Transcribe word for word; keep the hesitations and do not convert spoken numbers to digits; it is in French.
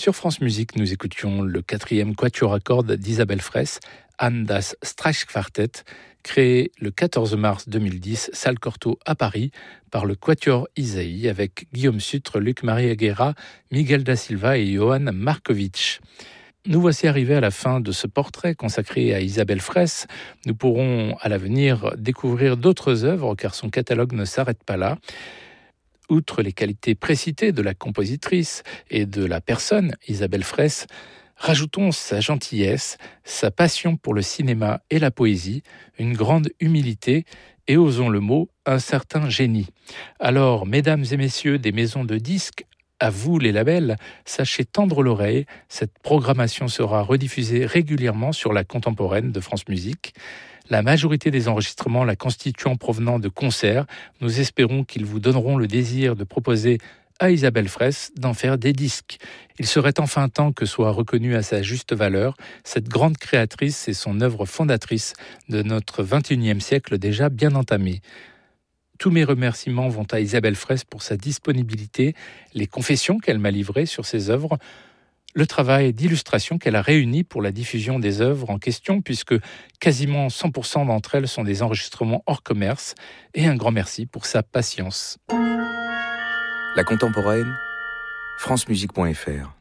Sur France Musique, nous écoutions le quatrième quatuor à cordes d'Isabelle Fraisse, An das Streichquartett, créé le quatorze mars deux mille dix, salle Cortot à Paris, par le quatuor Isaïe, avec Guillaume Sutre, Luc-Marie Aguera, Miguel da Silva et Johan Markovic. Nous voici arrivés à la fin de ce portrait consacré à Isabelle Fraisse. Nous pourrons à l'avenir découvrir d'autres œuvres car son catalogue ne s'arrête pas là. Outre les qualités précitées de la compositrice et de la personne Isabelle Fraisse, rajoutons sa gentillesse, sa passion pour le cinéma et la poésie, une grande humilité et, osons le mot, un certain génie. Alors, mesdames et messieurs des maisons de disques, à vous les labels, sachez tendre l'oreille, cette programmation sera rediffusée régulièrement sur la contemporaine de France Musique. La majorité des enregistrements la constituant provenant de concerts, nous espérons qu'ils vous donneront le désir de proposer à Isabelle Fraisse d'en faire des disques. Il serait enfin temps que soit reconnue à sa juste valeur cette grande créatrice et son œuvre fondatrice de notre vingt et unième siècle déjà bien entamé. Tous mes remerciements vont à Isabelle Fraisse pour sa disponibilité, les confessions qu'elle m'a livrées sur ses œuvres, le travail d'illustration qu'elle a réuni pour la diffusion des œuvres en question, puisque quasiment cent pour cent d'entre elles sont des enregistrements hors commerce, et un grand merci pour sa patience. La contemporaine, francemusique point f r